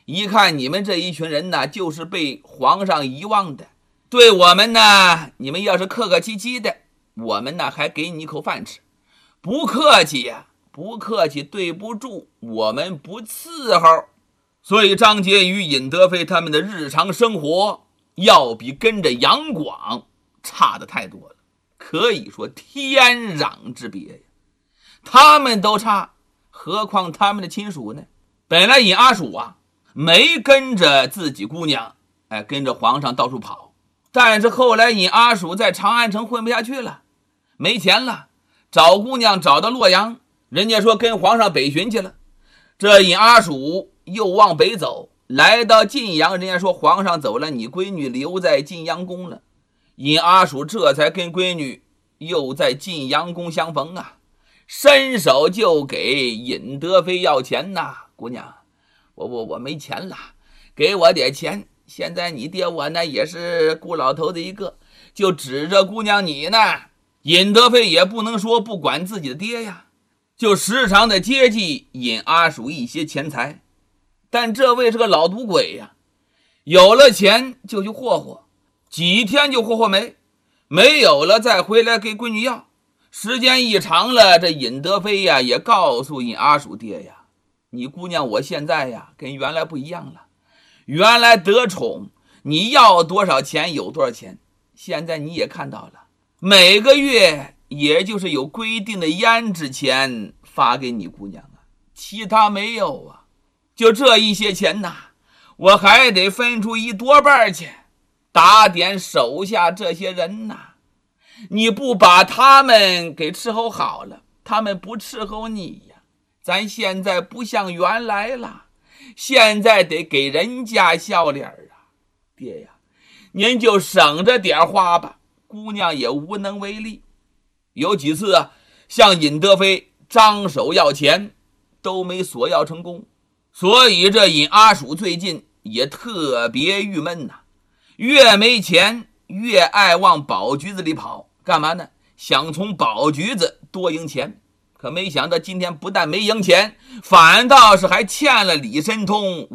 一看你们这一群人呢，就是被皇上遗忘的。对我们呢，你们要是客客气气的，我们呢还给你一口饭吃。不客气呀，不客气，对不住，我们不伺候。所以张婕妤、尹德妃他们的日常生活要比跟着杨广差的太多了，可以说天壤之别呀。他们都差，何况他们的亲属呢？本来尹阿属啊没跟着自己姑娘跟着皇上到处跑，但是后来尹阿属在长安城混不下去了，没钱了，找姑娘找到洛阳，人家说跟皇上北巡去了。这尹阿属又往北走，来到晋阳，人家说皇上走了，你闺女留在晋阳宫了。尹阿属这才跟闺女又在晋阳宫相逢啊，伸手就给尹德妃要钱呐。姑娘，我没钱了，给我点钱。现在你爹我呢也是孤老头子一个，就指着姑娘你呢。尹德妃也不能说不管自己的爹呀，就时常的接济尹阿属一些钱财。但这位是个老赌鬼呀，有了钱就去霍霍，几天就霍霍没有了再回来给闺女要。时间一长了，这尹德妃呀也告诉尹阿属爹呀，你姑娘我现在呀跟原来不一样了，原来得宠你要多少钱有多少钱，现在你也看到了，每个月也就是有规定的胭脂钱发给你姑娘啊，其他没有啊。就这一些钱呐，我还得分出一多半去打点手下这些人呐。你不把他们给伺候好了，他们不伺候你呀。咱现在不像原来了，现在得给人家笑脸啊。爹呀，您就省着点花吧，姑娘也无能为力。有几次啊，向尹德妃张手要钱都没索要成功，所以这尹阿属最近也特别郁闷呐，越没钱越爱往宝局子里跑，干嘛呢？想从宝局子多赢钱。可没想到今天不但没赢钱，反倒是还欠了李申通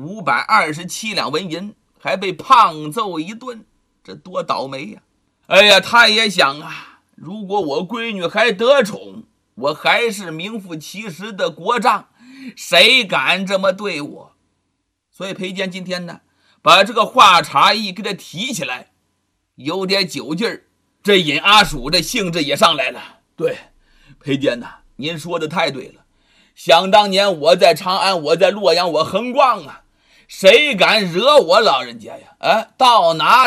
527两纹银，还被胖揍一顿，这多倒霉呀！哎呀，他也想啊，如果我闺女还得宠，我还是名副其实的国丈，谁敢这么对我？所以裴坚今天呢，把这个话茬一给他提起来，有点酒劲儿，这尹阿属的兴致也上来了。对，裴坚呐，您说的太对了，想当年我在长安，我在洛阳，我横逛啊，谁敢惹我老人家呀？到哪